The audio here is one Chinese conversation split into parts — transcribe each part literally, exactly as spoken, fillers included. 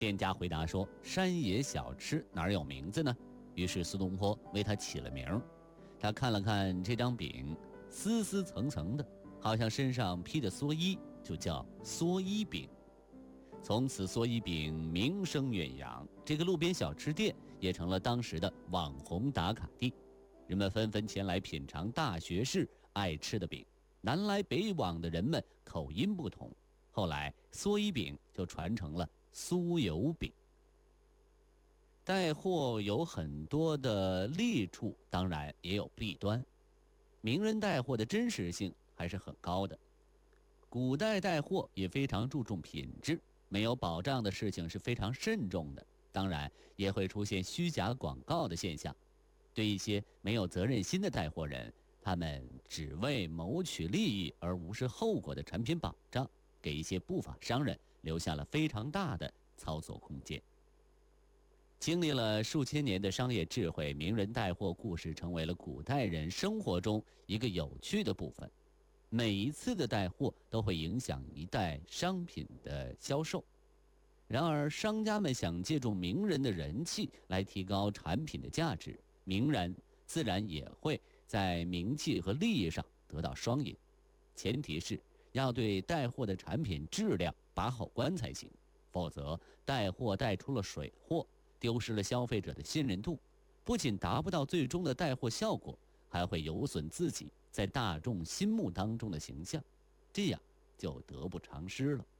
店家回答说：“山野小吃哪有名字呢？”于是苏东坡为他起了名。他看了看这张饼，丝丝层层的，好像身上披的蓑衣，就叫蓑衣饼。从此蓑衣饼名声远扬，这个路边小吃店也成了当时的网红打卡地，人们纷纷前来品尝大学士爱吃的饼。南来北往的人们口音不同，后来蓑衣饼就传成了酥油饼。带货有很多的利处，当然也有弊端。名人带货的真实性还是很高的。古代带货也非常注重品质，没有保障的事情是非常慎重的，当然也会出现虚假广告的现象。对一些没有责任心的带货人，他们只为谋取利益而无视后果的产品保障，给一些不法商人留下了非常大的操作空间。经历了数千年的商业智慧，名人带货故事成为了古代人生活中一个有趣的部分。每一次的带货都会影响一代商品的销售。然而商家们想借助名人的人气来提高产品的价值，名人自然也会在名气和利益上得到双赢。前提是要对带货的产品质量把好关才行，否则带货带出了水货，丢失了消费者的信任度，不仅达不到最终的带货效果，还会有损自己在大众心目当中的形象，这样就得不偿失了。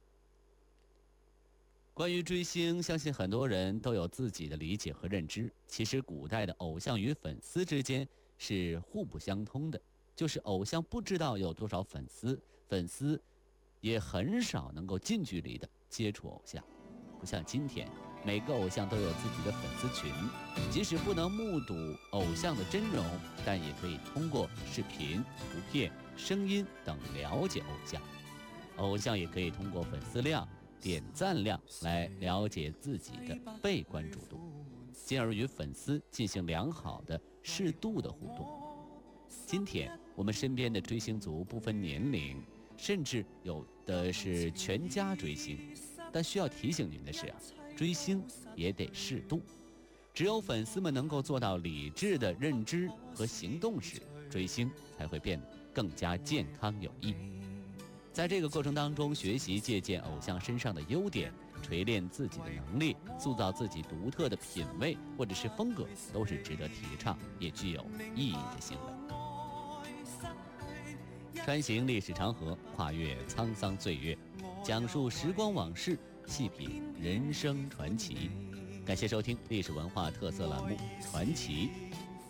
关于追星，相信很多人都有自己的理解和认知。其实古代的偶像与粉丝之间是互不相通的，就是偶像不知道有多少粉丝，粉丝也很少能够近距离的接触偶像。不像今天，每个偶像都有自己的粉丝群，即使不能目睹偶像的真容，但也可以通过视频、图片、声音等了解偶像。偶像也可以通过粉丝量、点赞量来了解自己的被关注度，进而与粉丝进行良好的适度的互动。今天我们身边的追星族不分年龄，甚至有的是全家追星，但需要提醒您的是啊，追星也得适度。只有粉丝们能够做到理智的认知和行动时，追星才会变得更加健康有益。在这个过程当中，学习借鉴偶像身上的优点，锤炼自己的能力，塑造自己独特的品味或者是风格，都是值得提倡也具有意义的行为。穿行历史长河，跨越沧桑岁月，讲述时光往事，细品人生传奇。感谢收听历史文化特色栏目《传奇》，